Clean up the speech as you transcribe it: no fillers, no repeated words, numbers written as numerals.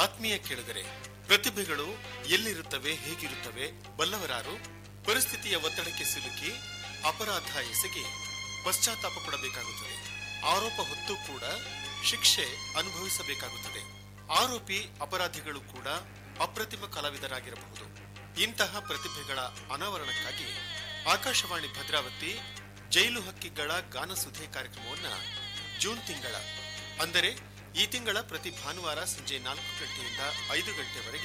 ಆತ್ಮೀಯ ಕೇಳಿದರೆ, ಪ್ರತಿಭೆಗಳು ಎಲ್ಲಿರುತ್ತವೆ, ಹೇಗಿರುತ್ತವೆ ಬಲ್ಲವರಾರು? ಪರಿಸ್ಥಿತಿಯ ಒತ್ತಡಕ್ಕೆ ಸಿಲುಕಿ ಅಪರಾಧ ಎಸಗಿ ಪಶ್ಚಾತ್ತಾಪ ಪಡಬೇಕಾಗುತ್ತದೆ. ಆರೋಪ ಹೊತ್ತು ಕೂಡ ಶಿಕ್ಷೆ ಅನುಭವಿಸಬೇಕಾಗುತ್ತದೆ. ಆರೋಪಿ ಅಪರಾಧಿಗಳು ಕೂಡ ಅಪ್ರತಿಮ ಕಲಾವಿದರಾಗಿರಬಹುದು. ಇಂತಹ ಪ್ರತಿಭೆಗಳ ಅನಾವರಣಕ್ಕಾಗಿ ಆಕಾಶವಾಣಿ ಭದ್ರಾವತಿ ಜೈಲು ಹಕ್ಕಿಗಳ ಗಾನಸುಧೆ ಕಾರ್ಯಕ್ರಮವನ್ನ ಜೂನ್ ತಿಂಗಳ ಅಂದರೆ ಈ ತಿಂಗಳ ಪ್ರತಿ ಭಾನುವಾರ ಸಂಜೆ 4 ಗಂಟೆಯಿಂದ 5 ಗಂಟೆವರೆಗೆ